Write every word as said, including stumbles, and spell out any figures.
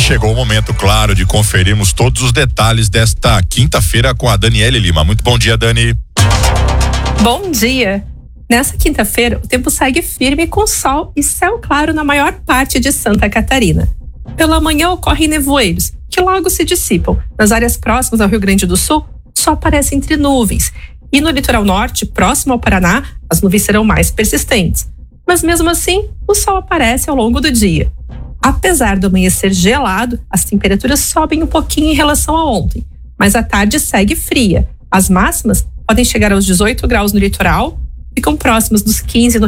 chegou o momento, claro, de conferirmos todos os detalhes desta quinta-feira com a Daniele Lima. Muito bom dia, Dani. Bom dia. Nessa quinta-feira, o tempo segue firme com sol e céu claro na maior parte de Santa Catarina. Pela manhã ocorrem nevoeiros, que logo se dissipam. Nas áreas próximas ao Rio Grande do Sul, só aparece entre nuvens. E no litoral norte, próximo ao Paraná, as nuvens serão mais persistentes. Mas mesmo assim, o sol aparece ao longo do dia. Apesar do amanhecer gelado, as temperaturas sobem um pouquinho em relação a ontem. Mas a tarde segue fria. As máximas podem chegar aos dezoito graus no litoral, ficam próximas dos quinze no